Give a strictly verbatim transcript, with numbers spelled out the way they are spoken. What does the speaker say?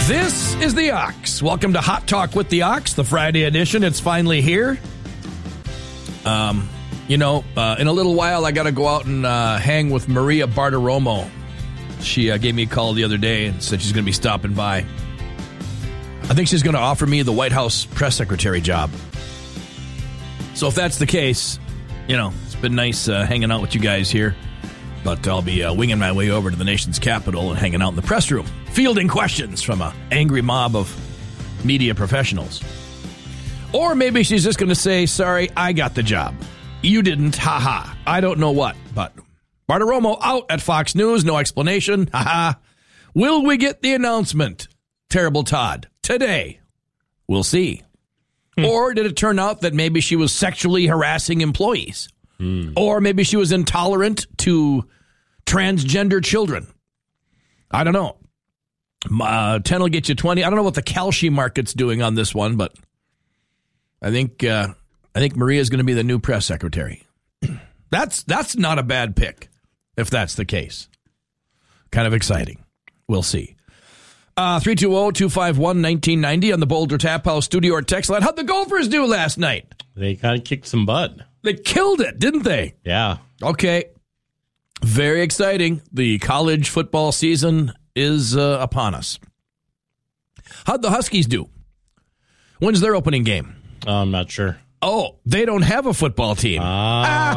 This is the Ox. Welcome to Hot Talk with the Ox, the Friday edition. It's finally here. Um, you know, uh, in a little while, I got to go out and uh, hang with Maria Bartiromo. She uh, gave me a call the other day and said she's going to be stopping by. I think she's going to offer me the White House press secretary job. So if that's the case, you know, it's been nice uh, hanging out with you guys here. But I'll be uh, winging my way over to the nation's capital and hanging out in the press room, fielding questions from an angry mob of media professionals. Or maybe she's just going to say, sorry, I got the job. You didn't, ha-ha. I don't know what, but Bartiromo out at Fox News, no explanation, ha-ha. Will we get the announcement, Terrible Todd, today? We'll see. Hmm. Or did it turn out that maybe she was sexually harassing employees? Hmm. Or maybe she was intolerant to transgender children. I don't know. Uh, ten will get you twenty. I don't know what the Kalshi market's doing on this one, but I think uh, I think Maria's going to be the new press secretary. That's that's not a bad pick, if that's the case. Kind of exciting. We'll see. Uh, three two zero, two five one, one nine nine zero on the Boulder Tap House studio or text line. How'd the Gophers do last night? They kind of kicked some butt. They killed it, didn't they? Yeah. Okay. Very exciting. The college football season is uh, upon us. How'd the Huskies do? When's their opening game? Uh, I'm not sure. Oh, they don't have a football team. Ah.